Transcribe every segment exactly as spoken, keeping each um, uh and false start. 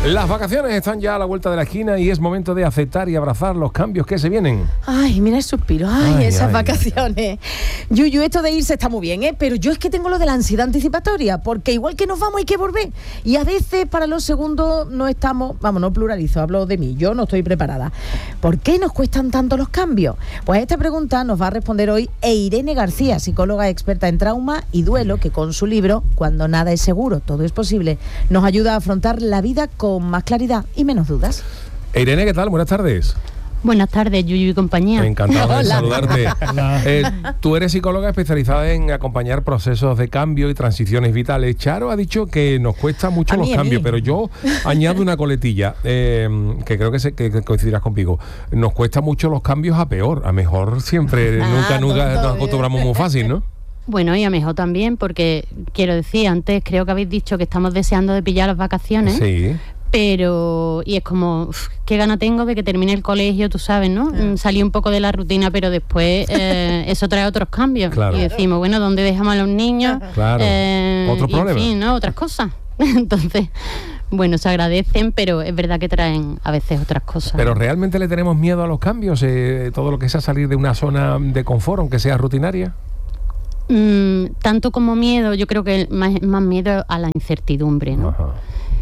Las vacaciones están ya a la vuelta de la esquina y es momento de aceptar y abrazar los cambios que se vienen. Ay, mira el suspiro. Ay, Ay, esas ay, vacaciones. Yuyu, esto de irse está muy bien, ¿eh? Pero yo es que tengo lo de la ansiedad anticipatoria, porque igual que nos vamos hay que volver. Y a veces para los segundos no estamos, vamos, no pluralizo, hablo de mí, yo no estoy preparada. ¿Por qué nos cuestan tanto los cambios? Pues esta pregunta nos va a responder hoy Irene García, psicóloga experta en trauma y duelo, que con su libro Cuando nada es seguro, todo es posible, nos ayuda a afrontar la vida con con más claridad y menos dudas. Irene, ¿qué tal? Buenas tardes. Buenas tardes, Yuyu y compañía. Encantado de Hola. saludarte. Eh, tú eres psicóloga especializada en acompañar procesos de cambio y transiciones vitales. Charo ha dicho que nos cuesta mucho A los mí, a cambios, mí. pero yo añado una coletilla, eh, que creo que, se, que coincidirás conmigo. Nos cuesta mucho los cambios a peor, a mejor siempre, Ah, nunca, nunca tonto, nos acostumbramos muy fácil, ¿no? Bueno, y a mejor también, porque quiero decir, antes creo que habéis dicho que estamos deseando de pillar las vacaciones. Sí. Pero, y es como, uf, qué gana tengo de que termine el colegio, tú sabes, ¿no? Mm. Salí un poco de la rutina, pero después eh, eso trae otros cambios. Claro. Y decimos, bueno, ¿dónde dejamos a los niños? Claro. Eh, Otro y, problema. En fin, ¿no? Otras cosas. Entonces, bueno, se agradecen, pero es verdad que traen a veces otras cosas. Pero ¿realmente le tenemos miedo a los cambios? Eh, todo lo que sea salir de una zona de confort, aunque sea rutinaria. Mm, tanto como miedo, yo creo que más, más miedo a la incertidumbre, ¿no? Ajá.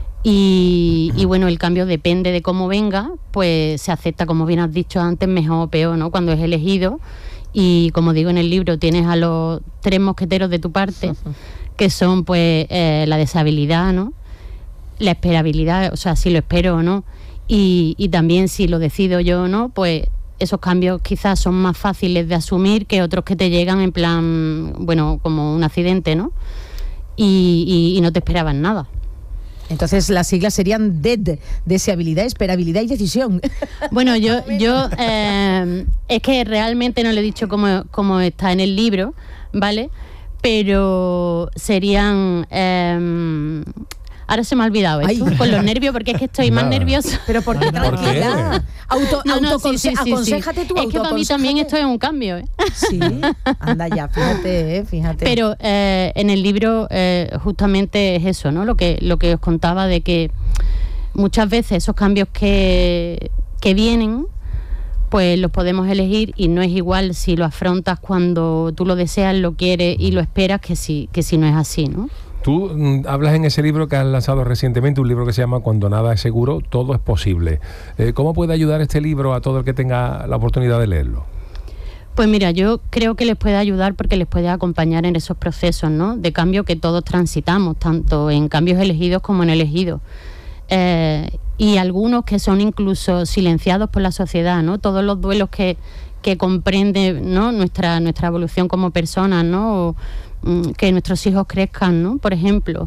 Y, y bueno, el cambio depende de cómo venga, pues se acepta, como bien has dicho antes, mejor o peor, ¿no? Cuando es elegido. Y como digo en el libro, tienes a los tres mosqueteros de tu parte, que son pues eh, la deshabilidad, ¿no? La esperabilidad, o sea, si lo espero o no. Y, y también si lo decido yo o no, pues esos cambios quizás son más fáciles de asumir que otros que te llegan en plan, bueno, como un accidente, ¿no? Y, y, y no te esperaban nada. Entonces las siglas serían D E D, deseabilidad, esperabilidad y decisión. Bueno, yo, yo eh, es que realmente no le he dicho cómo, cómo está en el libro, ¿vale? Pero serían... Eh, ahora se me ha olvidado esto, Ay. con los nervios, porque es que estoy más Nada. nerviosa. Pero ¿por qué? ¿Por Tranquila. Auto, No, no, autoconse- sí, sí, sí, sí. aconséjate tú. Es que para mí también esto es un cambio, ¿eh? Sí, anda ya, fíjate, eh, fíjate. Pero eh, en el libro eh, justamente es eso, ¿no? Lo que, lo que os contaba de que muchas veces esos cambios que, que vienen, pues los podemos elegir y no es igual si lo afrontas cuando tú lo deseas, lo quieres y lo esperas que si, que si no es así, ¿no? Tú mm, hablas en ese libro que has lanzado recientemente, un libro que se llama Cuando nada es seguro, todo es posible. Eh, ¿Cómo puede ayudar este libro a todo el que tenga la oportunidad de leerlo? Pues mira, yo creo que les puede ayudar porque les puede acompañar en esos procesos, ¿no? De cambio que todos transitamos, tanto en cambios elegidos como en elegidos. Eh, y algunos que son incluso silenciados por la sociedad, ¿no? Todos los duelos que, que comprende, ¿no? nuestra, nuestra evolución como personas, ¿no? O, mm, que nuestros hijos crezcan, ¿no? Por ejemplo,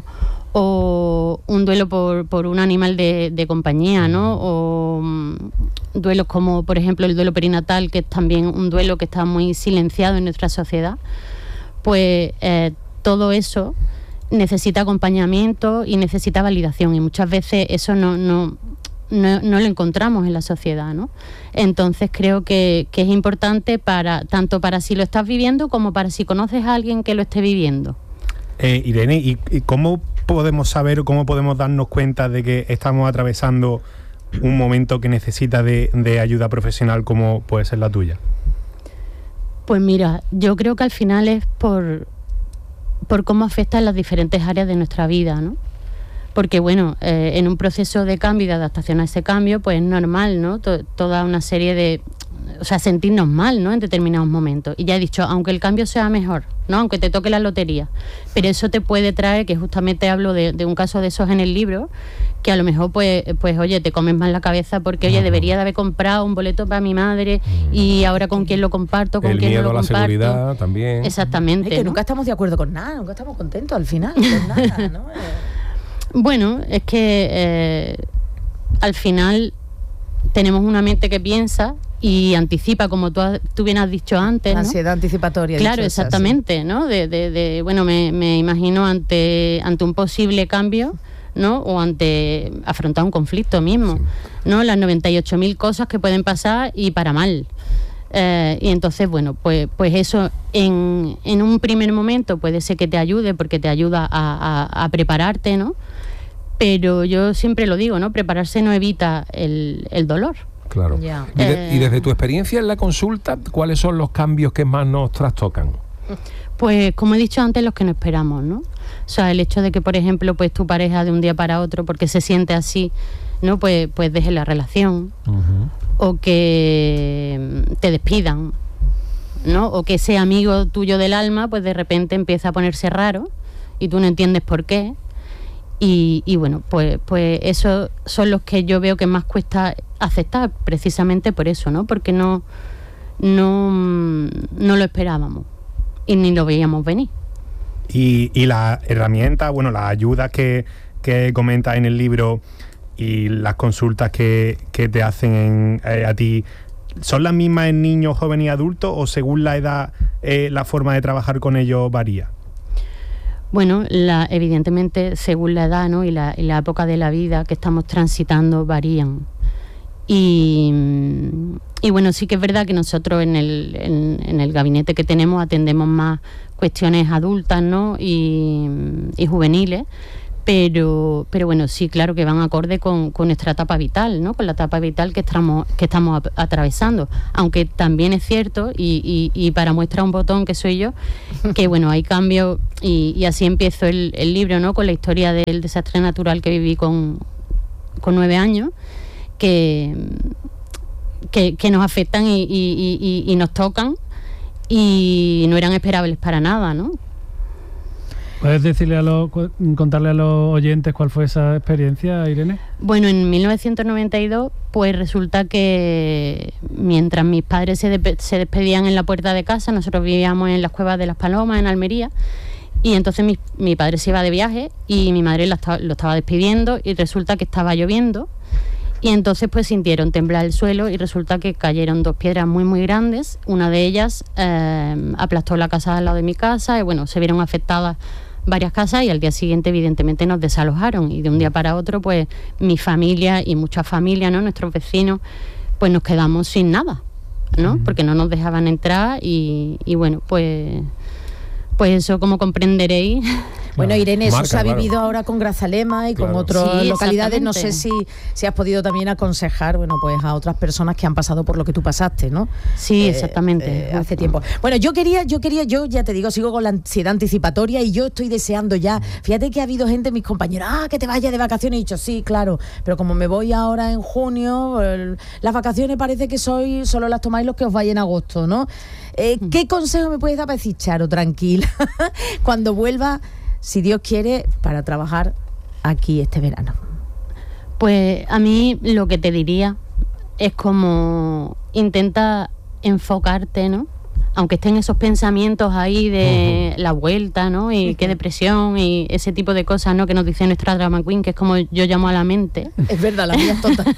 o un duelo por, por un animal de, de compañía, ¿no? O mm, duelos como, por ejemplo, el duelo perinatal, que es también un duelo que está muy silenciado en nuestra sociedad. Pues eh, todo eso necesita acompañamiento y necesita validación, y muchas veces eso no, no, no, no lo encontramos en la sociedad, ¿no? Entonces creo que, que es importante para tanto para si lo estás viviendo como para si conoces a alguien que lo esté viviendo. Eh, Irene, ¿y, ¿y cómo podemos saber o cómo podemos darnos cuenta de que estamos atravesando un momento que necesita de, de ayuda profesional como puede ser la tuya? Pues mira, yo creo que al final es por, por cómo afectan las diferentes áreas de nuestra vida, ¿no? Porque bueno, eh, en un proceso de cambio y de adaptación a ese cambio, pues es normal, ¿no? To- toda una serie de... O sea, sentirnos mal, ¿no? En determinados momentos. Y ya he dicho, aunque el cambio sea mejor, ¿no? Aunque te toque la lotería. Pero eso te puede traer, que justamente hablo de, de un caso de esos en el libro, que a lo mejor, pues, pues oye, te comes más la cabeza porque, oye, debería de haber comprado un boleto para mi madre y ahora con quién lo comparto, con El quién no miedo lo a la comparto. seguridad también. Exactamente. Ay, que ¿no? nunca estamos de acuerdo con nada, nunca estamos contentos al final, con nada, ¿no? Bueno, es que eh, al final tenemos una mente que piensa y anticipa, como tú, has- tú bien has dicho antes, La ¿no? ansiedad anticipatoria. Claro, dicho, esa, sí. exactamente, ¿no? De, de, de, bueno, me, me imagino ante, ante un posible cambio, ¿no? O ante afrontar un conflicto mismo, ¿no? Las noventa y ocho mil cosas que pueden pasar y para mal. Eh, y entonces, bueno, pues, pues eso en, en un primer momento puede ser que te ayude porque te ayuda a, a, a prepararte, ¿no? pero yo siempre lo digo, ¿no? Prepararse no evita el, el dolor. Claro. Ya. Y, de- Eh. y desde tu experiencia en la consulta, ¿cuáles son los cambios que más nos trastocan? Pues como he dicho antes, los que no esperamos, ¿no? O sea, el hecho de que, por ejemplo, pues tu pareja de un día para otro, porque se siente así, ¿no? Pues, pues deje la relación, o que te despidan, ¿no? O que ese amigo tuyo del alma, pues de repente empieza a ponerse raro y tú no entiendes por qué. Y, y bueno, pues, pues esos son los que yo veo que más cuesta aceptar, precisamente por eso, ¿no? Porque no, no, no lo esperábamos y ni lo veíamos venir. Y, y las herramientas, bueno, las ayudas que, que comentas en el libro y las consultas que, que te hacen en, eh, a ti, ¿son las mismas en niños, jóvenes y adultos o según la edad eh, la forma de trabajar con ellos varía? Bueno, la, evidentemente, según la edad, ¿no? y, la, y la época de la vida que estamos transitando varían. Y, y bueno, sí que es verdad que nosotros en el, en, en el gabinete que tenemos atendemos más cuestiones adultas, ¿no? y, y juveniles, pero, pero bueno, sí, claro que van acorde con, con nuestra etapa vital, ¿no? Con la etapa vital que estamos, que estamos ap- atravesando. Aunque también es cierto, y, y, y para muestra un botón que soy yo, que bueno, hay cambios, y, y así empiezo el, el libro, ¿no? Con la historia del desastre natural que viví con, con nueve años, que, que, que nos afectan y, y, y, y nos tocan, y no eran esperables para nada, ¿no? ¿Puedes decirle a los, cu- contarle a los oyentes cuál fue esa experiencia, Irene? Bueno, en mil novecientos noventa y dos, pues resulta que mientras mis padres se, de- se despedían en la puerta de casa, nosotros vivíamos en las Cuevas de las Palomas, en Almería, y entonces mi, mi padre se iba de viaje y mi madre la estaba- lo estaba despidiendo, y resulta que estaba lloviendo, y entonces pues sintieron temblar el suelo y resulta que cayeron dos piedras muy muy grandes. Una de ellas eh, aplastó la casa al lado de mi casa y bueno, se vieron afectadas varias casas, y al día siguiente evidentemente nos desalojaron, y de un día para otro pues mi familia y muchas familias, ¿no? Nuestros vecinos, pues nos quedamos sin nada, ¿no? Porque no nos dejaban entrar, y, y bueno, pues pues eso, como comprenderéis. Bueno, Irene, eso Marca, se ha claro. vivido ahora con Grazalema y con Claro. otras Sí, localidades. No sé exactamente. si, si has podido también aconsejar, bueno, pues a otras personas que han pasado por lo que tú pasaste, ¿no? Sí, Eh, exactamente. eh, hace Justo. tiempo. Bueno, yo quería, yo quería, yo ya te digo, sigo con la ansiedad anticipatoria y yo estoy deseando ya. Fíjate que ha habido gente, mis compañeros, ah, que te vayas de vacaciones. Y he dicho, sí, claro, pero como me voy ahora en junio, el- las vacaciones parece que soy solo las tomáis los que os vais en agosto, ¿no? Eh, ¿Qué consejo me puedes dar para decir, Charo, tranquila, cuando vuelva, si Dios quiere, para trabajar aquí este verano? Pues a mí lo que te diría es como intenta enfocarte, ¿no? Aunque estén esos pensamientos ahí de la vuelta, ¿no? Y qué depresión y ese tipo de cosas, ¿no? Que nos dice nuestra drama queen, que es como yo llamo a la mente. Es verdad, la mía es total.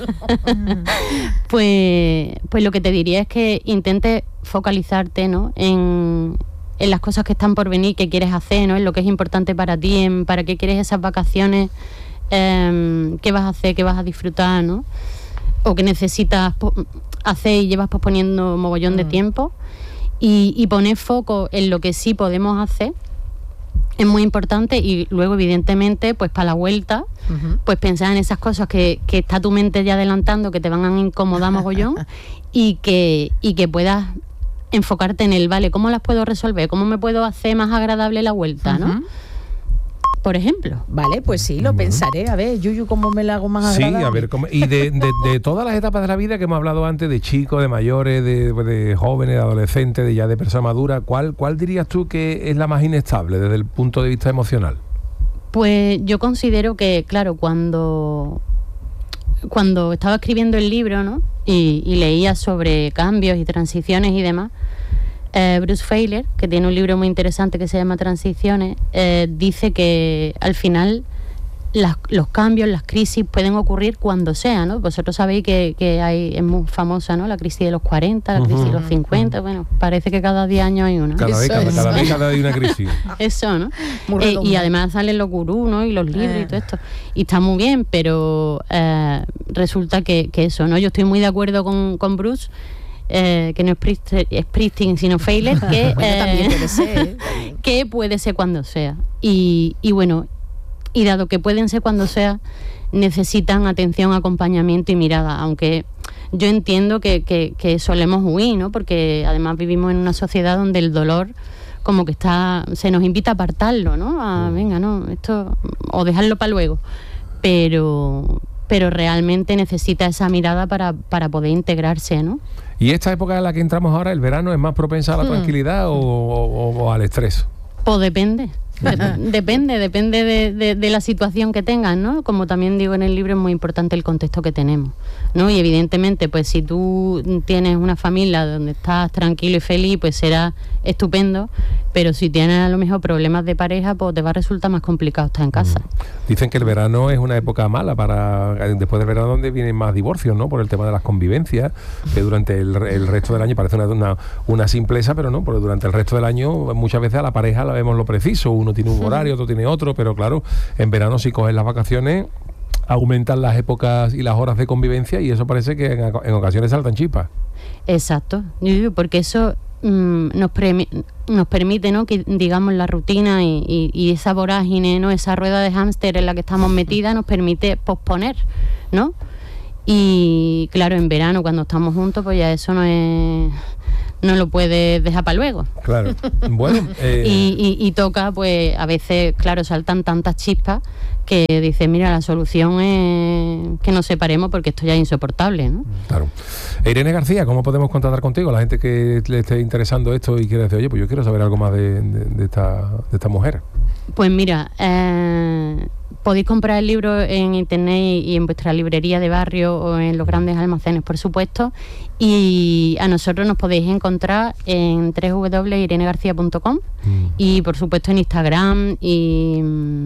Pues, pues lo que te diría es que intentes focalizarte, ¿no? En, en las cosas que están por venir, que quieres hacer, ¿no? En lo que es importante para ti, en para qué quieres esas vacaciones, em, qué vas a hacer, qué vas a disfrutar, ¿no? O que necesitas po- hacer y llevas posponiendo mogollón de tiempo, y, y poner foco en lo que sí podemos hacer es muy importante. Y luego evidentemente pues para la vuelta Ujú. pues pensar en esas cosas que, que está tu mente ya adelantando, que te van a incomodar mogollón, y que, y que puedas enfocarte en el, vale, ¿cómo las puedo resolver? ¿Cómo me puedo hacer más agradable la vuelta, ¿no? Ujú. Por ejemplo. Vale, pues sí, lo pensaré. A ver, Yuyu, ¿cómo me la hago más Sí, agradable? a ver, ¿cómo- y de, de- de todas las etapas de la vida que hemos hablado antes, de chicos, de mayores, de, de jóvenes, de adolescentes, de ya de personas maduras, ¿cuál, ¿cuál dirías tú que es la más inestable desde el punto de vista emocional? Pues yo considero que, claro, cuando, cuando estaba escribiendo el libro, ¿no? Y, y leía sobre cambios y transiciones y demás, eh, Bruce Feiler, que tiene un libro muy interesante que se llama Transiciones, eh, dice que al final las- los cambios, las crisis pueden ocurrir cuando sea, ¿no? Vosotros sabéis que, que hay, es muy famosa, ¿no? La crisis de los cuarenta, la crisis de los cincuenta, bueno, parece que cada diez años hay una. Cada Eso década, es. cada década hay una crisis. Eso, ¿no? Muy Eh, y redundante. además salen los gurús, ¿no? Y los libros Eh. y todo esto. Y está muy bien, pero eh, resulta que, que eso, ¿no? Yo estoy muy de acuerdo con, con Bruce, eh, que no es Priest- es Springsteen, sino Feiler, que, Bueno, eh, también puede ser, ¿eh? que puede ser cuando sea. Y, y bueno, y dado que pueden ser cuando sea, necesitan atención, acompañamiento y mirada, aunque yo entiendo que, que, que solemos huir, ¿no? Porque además vivimos en una sociedad donde el dolor como que está, se nos invita a apartarlo, ¿no? A, venga, no, esto, o dejarlo para luego, pero, pero realmente necesita esa mirada para, para poder integrarse, ¿no? ¿Y esta época en la que entramos ahora, el verano, es más propensa a la hmm. tranquilidad o, o, o al estrés? Pues depende. Depende, depende de, de, de la situación que tengan, ¿no? Como también digo en el libro, es muy importante el contexto que tenemos, ¿no? Y evidentemente, pues si tú tienes una familia donde estás tranquilo y feliz, pues será estupendo, pero si tienes a lo mejor problemas de pareja, pues te va a resultar más complicado estar en casa. Dicen que el verano es una época mala para, después del verano donde vienen más divorcios, ¿no? Por el tema de las convivencias, que durante el, el resto del año parece una, una, una simpleza, pero no, porque durante el resto del año muchas veces a la pareja la vemos lo preciso, uno tiene un horario, otro tiene otro, pero claro, en verano si coges las vacaciones aumentan las épocas y las horas de convivencia y eso parece que en, en ocasiones saltan chispas. Exacto, porque eso mmm, nos, pre- nos permite, ¿no? Que digamos la rutina y, y, y esa vorágine, ¿no? Esa rueda de hámster en la que estamos metidas nos permite posponer, ¿no? Y claro, en verano cuando estamos juntos pues ya eso no es... no lo puedes dejar para luego. Claro. Bueno. Eh... Y, y, y toca, pues, a veces, claro, saltan tantas chispas que dices, mira, la solución es que nos separemos porque esto ya es insoportable, ¿no? Claro. Irene García, ¿cómo podemos contactar contigo? La gente que le esté interesando esto y quiere decir, oye, pues yo quiero saber algo más de, de, de, esta, de esta mujer. Pues mira, eh, podéis comprar el libro en internet y en vuestra librería de barrio o en los grandes almacenes, por supuesto, y a nosotros nos podéis encontrar en doble u doble u doble punto irene garcía punto com mm. y por supuesto en Instagram y...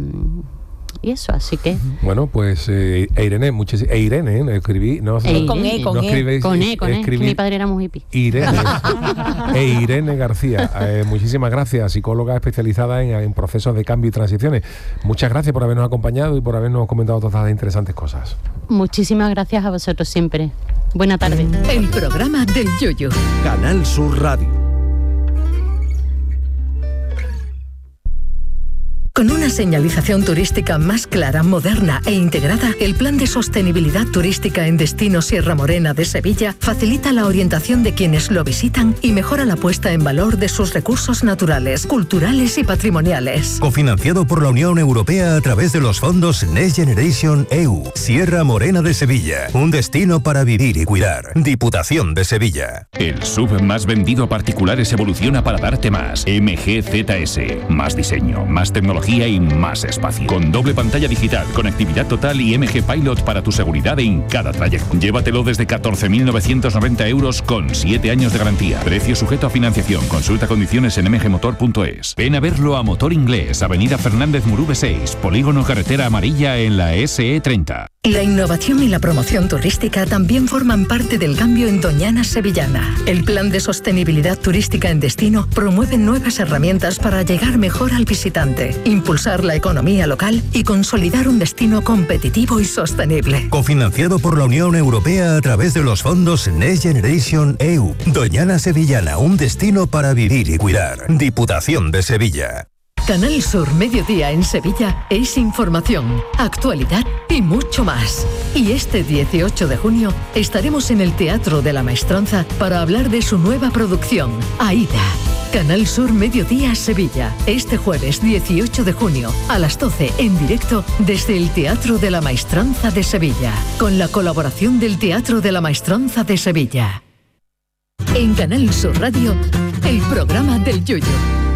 y eso, así que... Bueno, pues eh, Irene, muchis- e Irene, ¿eh? escribí... No, e, con E, con no E. Escribéis, con E, con E, escribí, que mi padre era muy hippie. Irene, e Irene García, eh, muchísimas gracias, psicóloga especializada en, en procesos de cambio y transiciones. Muchas gracias por habernos acompañado y por habernos comentado todas las interesantes cosas. Muchísimas gracias a vosotros siempre. Buena tarde. El programa del Yoyo. Canal Sur Radio. Con una señalización turística más clara, moderna e integrada, el Plan de Sostenibilidad Turística en Destino Sierra Morena de Sevilla facilita la orientación de quienes lo visitan y mejora la puesta en valor de sus recursos naturales, culturales y patrimoniales. Cofinanciado por la Unión Europea a través de los fondos Next Generation E U. Sierra Morena de Sevilla, un destino para vivir y cuidar. Diputación de Sevilla. El S U V más vendido a particulares evoluciona para darte más. M G Z S. Más diseño, más tecnología y más espacio. Con doble pantalla digital, conectividad total y M G Pilot para tu seguridad en cada trayecto. Llévatelo desde catorce mil novecientos noventa euros con siete años de garantía. Precio sujeto a financiación. Consulta condiciones en m g motor punto es. Ven a verlo a Motor Inglés, Avenida Fernández Murube seis, Polígono Carretera Amarilla en la S E treinta. La innovación y la promoción turística también forman parte del cambio en Doñana Sevillana. El Plan de Sostenibilidad Turística en Destino promueve nuevas herramientas para llegar mejor al visitante, impulsar la economía local y consolidar un destino competitivo y sostenible. Cofinanciado por la Unión Europea a través de los fondos Next Generation E U. Doñana Sevillana, un destino para vivir y cuidar. Diputación de Sevilla. Canal Sur Mediodía en Sevilla es información, actualidad y mucho más. Y este dieciocho de junio estaremos en el Teatro de la Maestranza para hablar de su nueva producción, Aida. Canal Sur Mediodía Sevilla, este jueves dieciocho de junio a las doce en directo desde el Teatro de la Maestranza de Sevilla, con la colaboración del Teatro de la Maestranza de Sevilla. En Canal Sur Radio, el programa del Yoyo.